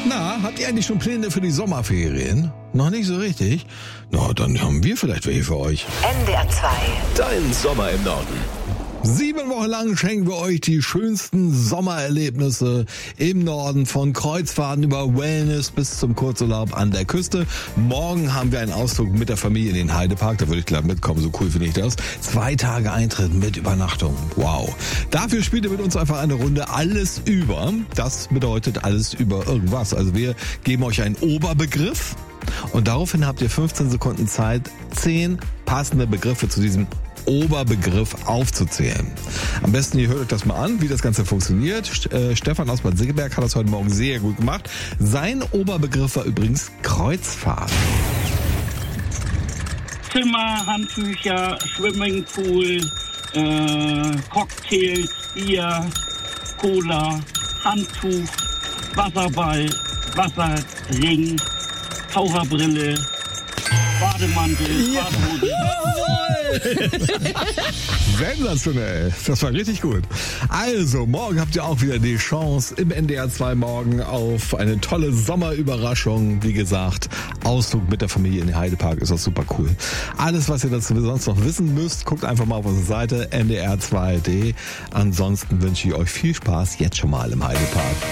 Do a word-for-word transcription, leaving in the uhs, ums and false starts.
Na, habt ihr eigentlich schon Pläne für die Sommerferien? Noch nicht so richtig? Na, dann haben wir vielleicht welche für euch. N D R zwei. Dein Sommer im Norden. Sieben Wochen lang schenken wir euch die schönsten Sommererlebnisse im Norden, von Kreuzfahrten über Wellness bis zum Kurzurlaub an der Küste. Morgen haben wir einen Ausflug mit der Familie in den Heidepark, da würde ich gleich mitkommen, so cool finde ich das. Zwei Tage Eintritt mit Übernachtung, wow. Dafür spielt ihr mit uns einfach eine Runde alles über, das bedeutet alles über irgendwas. Also wir geben euch einen Oberbegriff und daraufhin habt ihr fünfzehn Sekunden Zeit, zehn passende Begriffe zu diesem Oberbegriff aufzuzählen. Am besten, ihr hört euch das mal an, wie das Ganze funktioniert. St- äh, Stefan aus Bad Segeberg hat das heute Morgen sehr gut gemacht. Sein Oberbegriff war übrigens Kreuzfahrt. Zimmer, Handtücher, Swimmingpool, äh, Cocktails, Bier, Cola, Handtuch, Wasserball, Wasserring, Taucherbrille, Bademantel, Ja. Badehose. Sensationell. Das war richtig gut. Also, morgen habt ihr auch wieder die Chance im N D R zwei Morgen auf eine tolle Sommerüberraschung. Wie gesagt, Ausflug mit der Familie in den Heidepark ist auch super cool. Alles, was ihr dazu sonst noch wissen müsst, guckt einfach mal auf unsere Seite N D R zwei punkt de. Ansonsten wünsche ich euch viel Spaß jetzt schon mal im Heidepark.